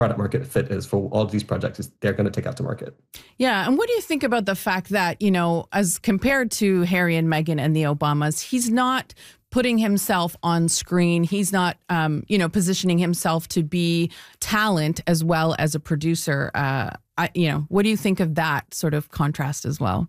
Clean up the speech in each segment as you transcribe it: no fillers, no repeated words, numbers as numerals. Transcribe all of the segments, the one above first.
product market fit is for all of these projects is they're going to take out to market. Yeah. And what do you think about the fact that, as compared to Harry and Meghan and the Obamas, he's not putting himself on screen. He's not, positioning himself to be talent as well as a producer. What do you think of that sort of contrast as well?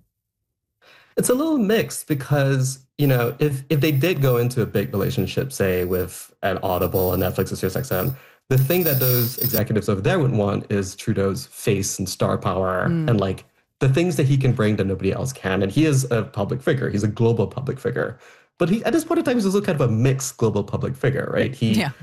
It's a little mixed because, if they did go into a big relationship, say with an Audible, a Netflix, or SiriusXM, the thing that those executives over there would want is Trudeau's face and star power and like the things that he can bring that nobody else can. And he is a public figure. He's a global public figure. But at this point in time, he's also kind of a mixed global public figure, right?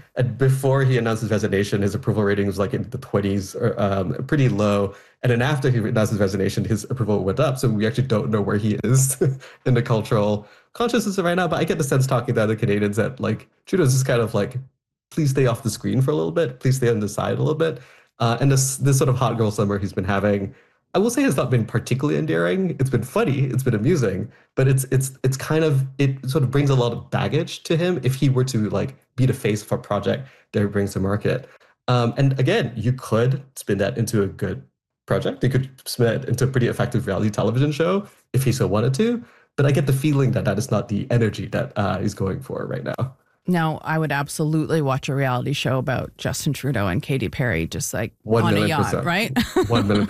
Before he announced his resignation, his approval rating was like in the 20s, or pretty low. And then after he announced his resignation, his approval went up. So we actually don't know where he is in the cultural consciousness right now. But I get the sense talking to other Canadians that like Trudeau's just kind of like, please stay off the screen for a little bit. Please stay on the side a little bit. And this sort of hot girl summer he's been having, I will say, has not been particularly endearing. It's been funny, it's been amusing, but it's kind of, it sort of brings a lot of baggage to him if he were to like be the face of a project that he brings to market. And again, you could spin that into a good project. You could spin it into a pretty effective reality television show if he so wanted to. But I get the feeling that is not the energy that he's going for right now. No, I would absolutely watch a reality show about Justin Trudeau and Katy Perry, just like 1 on a million yacht, percent. right? 1 million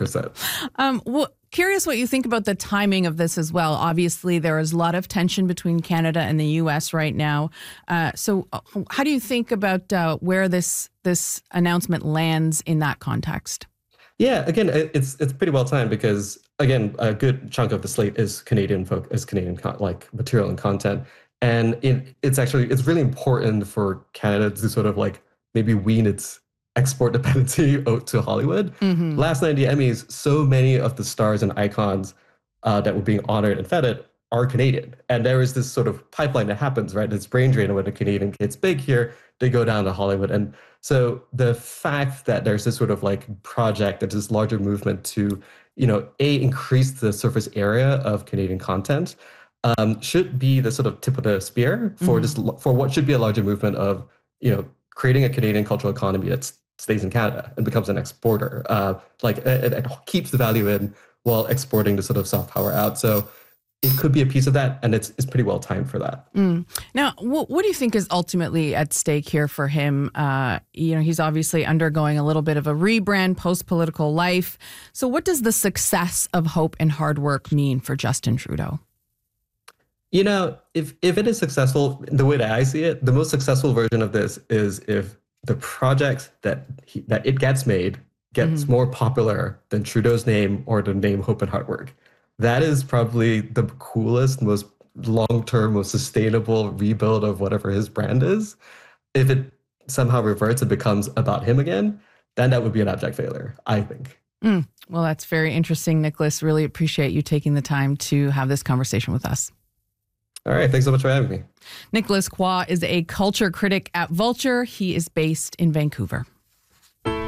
%. Well, curious what you think about the timing of this as well. Obviously, there is a lot of tension between Canada and the U.S. right now. So how do you think about where this announcement lands in that context? Yeah, again, it's pretty well timed because, again, a good chunk of the slate is Canadian material and content. And it's really important for Canada to sort of like maybe wean its export dependency out to Hollywood. Mm-hmm. Last night at the Emmys, so many of the stars and icons that were being honored and feted are Canadian. And there is this sort of pipeline that happens, right? It's brain drain. When a Canadian gets big here, they go down to Hollywood. And so the fact that there's this sort of like project, that this larger movement to, increase the surface area of Canadian content, should be the sort of tip of the spear for for what should be a larger movement of, creating a Canadian cultural economy that stays in Canada and becomes an exporter. It keeps the value in while exporting the sort of soft power out. So it could be a piece of that, and it's pretty well timed for that. Now, what do you think is ultimately at stake here for him? He's obviously undergoing a little bit of a rebrand, post-political life. So what does the success of hope and hard work mean for Justin Trudeau? If it is successful, the way that I see it, the most successful version of this is if the project that it gets made gets more popular than Trudeau's name or the name Hope and Hard Work. That is probably the coolest, most long-term, most sustainable rebuild of whatever his brand is. If it somehow reverts and becomes about him again, then that would be an abject failure, I think. Well, that's very interesting, Nicholas. Really appreciate you taking the time to have this conversation with us. All right. Thanks so much for having me. Nicholas Quah is a culture critic at Vulture. He is based in Vancouver.